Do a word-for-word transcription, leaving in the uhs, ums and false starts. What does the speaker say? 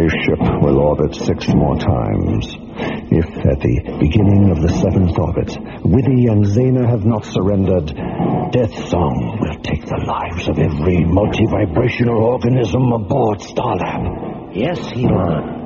spaceship will orbit six more times. If at the beginning of the seventh orbit, Withy and Zena have not surrendered, Death Song will take the lives of every multi-vibrational organism aboard Starlab. Yes, Elon.